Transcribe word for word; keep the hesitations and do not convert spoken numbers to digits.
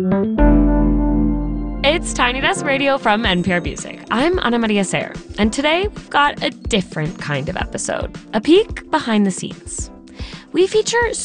It's Tiny Desk Radio from N P R Music. I'm Ana Maria Sayre, and today we've got a different kind of episode, a peek behind the scenes. We feature